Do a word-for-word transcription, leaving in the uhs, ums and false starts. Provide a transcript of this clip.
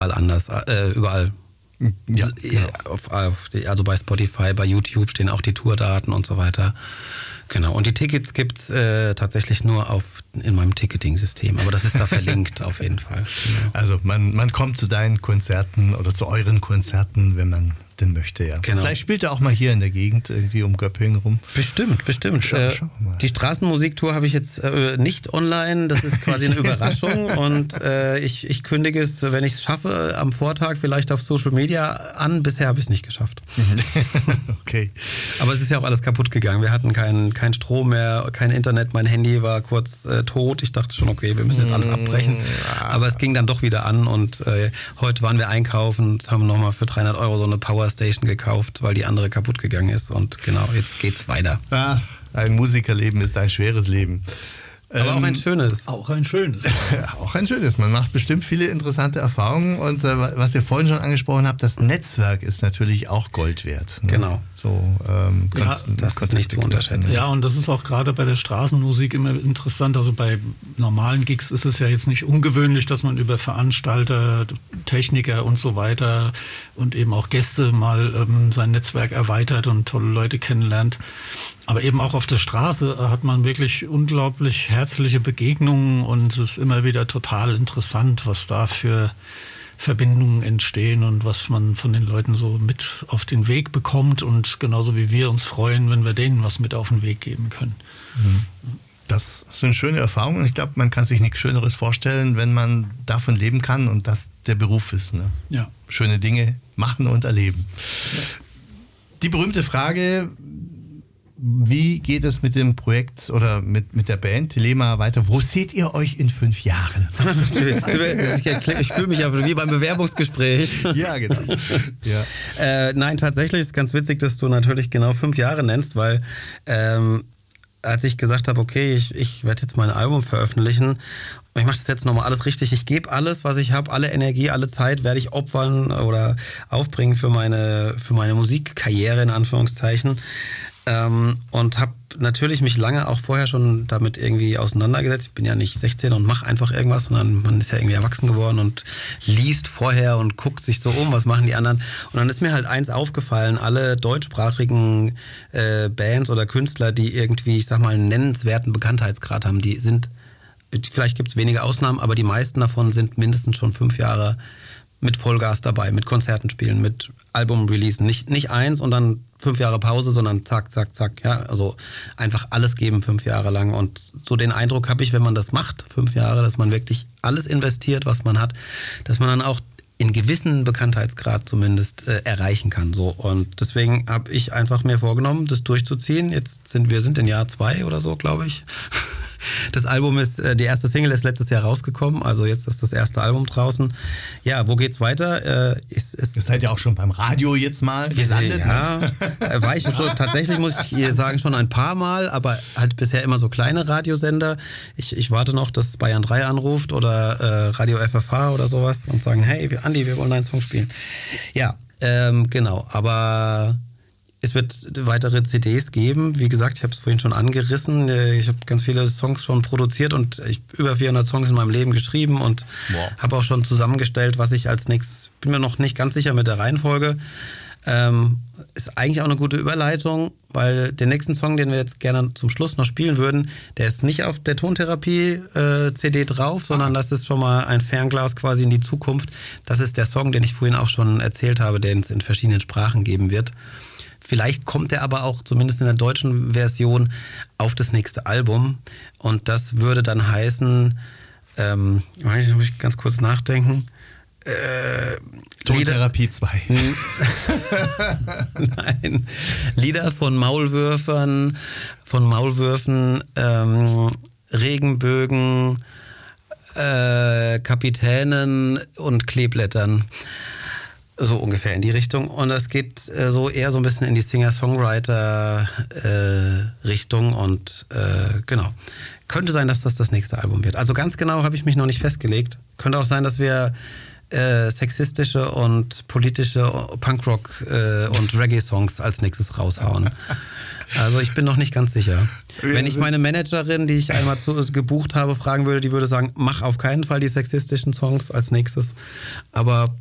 anders, äh, überall. Ja, genau. auf, auf, also bei Spotify, bei YouTube stehen auch die Tourdaten und so weiter. Genau, und die Tickets gibt es äh, tatsächlich nur auf, in meinem Ticketing-System, aber das ist da verlinkt auf jeden Fall. Genau. Also man, man kommt zu deinen Konzerten oder zu euren Konzerten, wenn man denn möchte, ja. Genau. Vielleicht spielt er auch mal hier in der Gegend irgendwie um Göppingen rum. Bestimmt, bestimmt. Schau, äh, schau mal. Die Straßenmusiktour habe ich jetzt äh, nicht online, das ist quasi eine Überraschung und äh, ich, ich kündige es, wenn ich es schaffe, am Vortag vielleicht auf Social Media an. Bisher habe ich es nicht geschafft. Okay. Aber es ist ja auch alles kaputt gegangen. Wir hatten keinen kein Strom mehr, kein Internet, mein Handy war kurz äh, tot. Ich dachte schon, okay, wir müssen jetzt alles abbrechen. Aber es ging dann doch wieder an und äh, heute waren wir einkaufen, jetzt haben wir nochmal für dreihundert Euro so eine Powerstation gekauft, weil die andere kaputt gegangen ist und genau, jetzt geht's weiter. Ach, ein Musikerleben ist ein schweres Leben. Aber ähm, auch ein schönes. Auch ein schönes. Ja, auch ein schönes. Man macht bestimmt viele interessante Erfahrungen und äh, was ihr vorhin schon angesprochen habt, das Netzwerk ist natürlich auch Gold wert. Ne? Genau. So, ähm, ja, das ist nicht zu unterschätzen. Ja, und das ist auch gerade bei der Straßenmusik immer interessant. Also bei normalen Gigs ist es ja jetzt nicht ungewöhnlich, dass man über Veranstalter, Techniker und so weiter und eben auch Gäste mal ähm, sein Netzwerk erweitert und tolle Leute kennenlernt. Aber eben auch auf der Straße hat man wirklich unglaublich herzliche Begegnungen und es ist immer wieder total interessant, was da für Verbindungen entstehen und was man von den Leuten so mit auf den Weg bekommt und genauso wie wir uns freuen, wenn wir denen was mit auf den Weg geben können. Das sind schöne Erfahrungen. Ich glaube, man kann sich nichts Schöneres vorstellen, wenn man davon leben kann und das der Beruf ist. Ne? Ja. Schöne Dinge machen und erleben. Ja. Die berühmte Frage: Wie geht es mit dem Projekt oder mit, mit der Band Thelema weiter? Wo seht ihr euch in fünf Jahren? Ich fühle mich ja wie beim Bewerbungsgespräch. Ja, genau. Ja. Äh, nein, tatsächlich ist es ganz witzig, dass du natürlich genau fünf Jahre nennst, weil ähm, als ich gesagt habe, okay, ich, ich werde jetzt mein Album veröffentlichen und ich mache das jetzt nochmal alles richtig, ich gebe alles, was ich habe, alle Energie, alle Zeit werde ich opfern oder aufbringen für meine, für meine Musikkarriere in Anführungszeichen. Ähm, und habe natürlich mich lange auch vorher schon damit irgendwie auseinandergesetzt. Ich bin ja nicht sechzehn und mache einfach irgendwas, sondern man ist ja irgendwie erwachsen geworden und liest vorher und guckt sich so um, was machen die anderen. Und dann ist mir halt eins aufgefallen: Alle deutschsprachigen äh, Bands oder Künstler, die irgendwie, ich sag mal, einen nennenswerten Bekanntheitsgrad haben, die sind, vielleicht gibt es wenige Ausnahmen, aber die meisten davon sind mindestens schon fünf Jahre mit Vollgas dabei, mit Konzerten spielen, mit Album-Releasen. Nicht, nicht eins und dann fünf Jahre Pause, sondern zack, zack, zack. Ja, also einfach alles geben fünf Jahre lang. Und so den Eindruck habe ich, wenn man das macht, fünf Jahre, dass man wirklich alles investiert, was man hat, dass man dann auch in gewissen Bekanntheitsgrad zumindest äh, erreichen kann. So. Und deswegen habe ich einfach mir vorgenommen, das durchzuziehen. Jetzt sind wir sind in Jahr zwei oder so, glaube ich. Das Album ist, die erste Single ist letztes Jahr rausgekommen, also jetzt ist das erste Album draußen. Ja, wo geht's weiter? Äh, ist, ist, Ihr seid ja auch schon beim Radio jetzt mal gelandet. Ja, ne? War ich schon, tatsächlich muss ich sagen, schon ein paar Mal, aber halt bisher immer so kleine Radiosender. Ich, ich warte noch, dass Bayern drei anruft oder äh, Radio F F H oder sowas und sagen, hey, Andi, wir wollen einen Song spielen. Ja, ähm, genau, aber es wird weitere C Ds geben. Wie gesagt, ich habe es vorhin schon angerissen. Ich habe ganz viele Songs schon produziert und ich über vierhundert Songs in meinem Leben geschrieben und wow. habe auch schon zusammengestellt, was ich als nächstes, bin mir noch nicht ganz sicher mit der Reihenfolge. Ähm, ist eigentlich auch eine gute Überleitung, weil den nächsten Song, den wir jetzt gerne zum Schluss noch spielen würden, der ist nicht auf der Tontherapie-C D äh, drauf, sondern das ist schon mal ein Fernglas quasi in die Zukunft. Das ist der Song, den ich vorhin auch schon erzählt habe, den es in verschiedenen Sprachen geben wird. Vielleicht kommt er aber auch, zumindest in der deutschen Version, auf das nächste Album. Und das würde dann heißen, ähm, ich muss ganz kurz nachdenken, äh, Tontherapie zwei. Nein, Lieder von Maulwürfern, von Maulwürfen, ähm, Regenbögen, äh, Kapitänen und Kleeblättern. So ungefähr in die Richtung. Und das geht äh, so eher so ein bisschen in die Singer-Songwriter-Richtung. Äh, und äh, genau. Könnte sein, dass das das nächste Album wird. Also ganz genau habe ich mich noch nicht festgelegt. Könnte auch sein, dass wir äh, sexistische und politische Punkrock äh, und Reggae-Songs als nächstes raushauen. Also ich bin noch nicht ganz sicher. Wenn ich meine Managerin, die ich einmal zu, gebucht habe, fragen würde, die würde sagen, mach auf keinen Fall die sexistischen Songs als nächstes. Aber